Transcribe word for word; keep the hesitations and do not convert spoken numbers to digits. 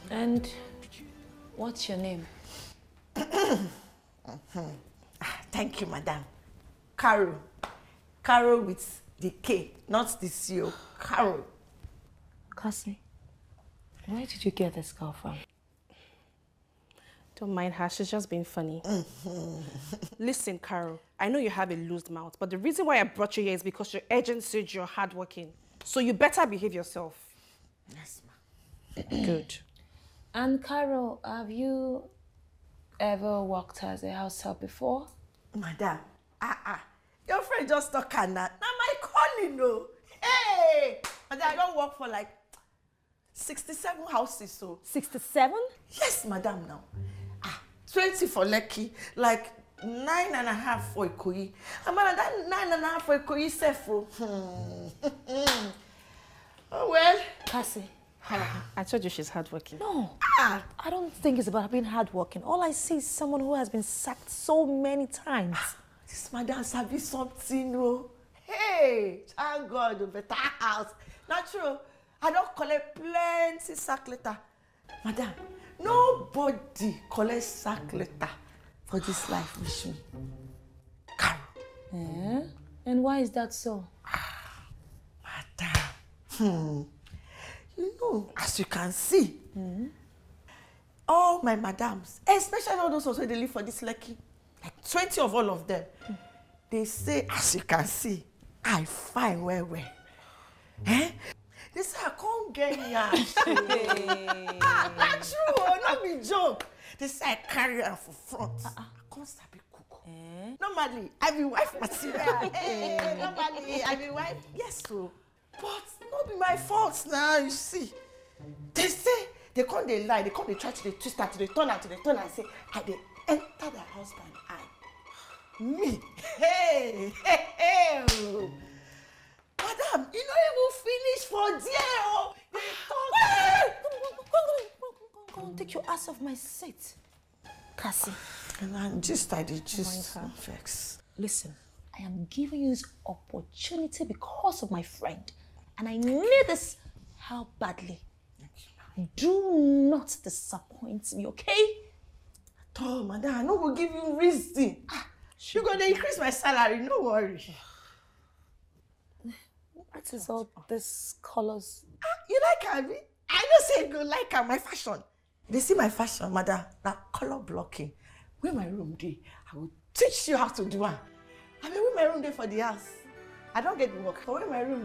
And what's your name? mm-hmm. ah, thank you, madam. Carol. Carol with the K, not the C O. Carol. Cassie, where did you get this girl from? Don't mind her, she's just being funny. Mm-hmm. Listen, Carol, I know you have a loose mouth, but the reason why I brought you here is because your agent said you're hardworking. So you better behave yourself. Yes, ma'am. Good. And Carol, have you ever worked as a house help before? Madam, ah ah, your friend just talk her now. Now my calling, no. Hey, madam, I don't work for like sixty-seven houses, so. sixty-seven? Yes, madam, now. Ah, twenty for Lekki, like nine and a half for Ikoyi. And madam, that nine and a half for Ikoyi, Sefo. Hmm. Oh, well. Cassie. I told you she's hardworking. No, Ah. I don't think it's about being hardworking. All I see is someone who has been sacked so many times. This madam sabi something, no. Hey, thank God, a better house. Not true. I don't collect plenty sack letter. Madam, nobody collects sack letter for this life with me. Carol. Eh? And why is that so? Madam, hmm. You know, as you can see, mm-hmm. all my madams, especially all those ones who they live for this Lekki, like twenty of all of them, mm. they say, as you can see, I fine well, well. Eh? They say, I can't get yash. That's true, not be joke. They say, I carry her for front. Uh-uh. I can't stop it cook. Eh? Normally, I be wife material. Hey, normally, I be wife. Yes, so. But not be my fault now, you see. They say, they come, they lie, they come, they try to they twist her, to they turn her, to they turn her, and say, I they enter their husband, I. Me. Hey, hey, hey. Madam, you don't even finish for there, oh. They talk. Go, go, go, go, go, take your ass off my seat. Cassie. And I'm just, I did just vex. Listen, I am giving you this opportunity because of my friend. And I need this help badly. Do not disappoint me, okay? Oh, madam, I no go give you reason. Ah, you gonna increase my salary, no worry. What is all these colors? Ah, you like her, I know say you go like her, my fashion. They see my fashion, madam, that color blocking. Where my room dey, I will teach you how to do it. I mean, where my room dey for the house. I don't get the work, but where my room